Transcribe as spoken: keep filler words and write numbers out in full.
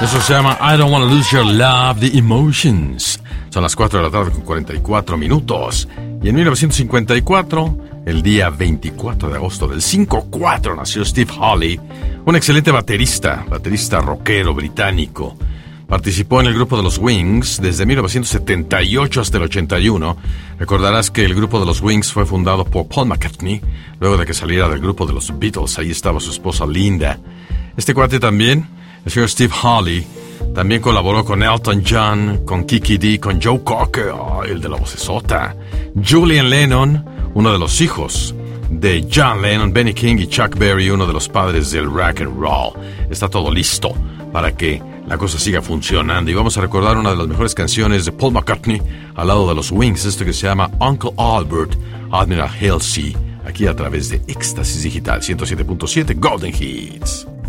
Eso se llama I Don't Wanna Lose Your Love, The Emotions. Son las cuatro de la tarde con cuarenta y cuatro minutos. Y en mil novecientos cincuenta y cuatro, el día veinticuatro de agosto del cincuenta y cuatro, nació Steve Holley, un excelente baterista, baterista rockero británico. Participó en el grupo de los Wings desde mil novecientos setenta y ocho hasta el ochenta y uno. Recordarás que el grupo de los Wings fue fundado por Paul McCartney, luego de que saliera del grupo de los Beatles. Ahí estaba su esposa Linda. Este cuate también, el señor Steve Holley, también colaboró con Elton John, con Kiki Dee, con Joe Cocker, oh, el de la vocesota, Julian Lennon, uno de los hijos de John Lennon, Benny King y Chuck Berry, uno de los padres del rock and roll. Está todo listo para que la cosa siga funcionando. Y vamos a recordar una de las mejores canciones de Paul McCartney al lado de los Wings, esto que se llama Uncle Albert, Admiral Halsey, aquí a través de Éxtasis Digital ciento siete punto siete Golden Hits.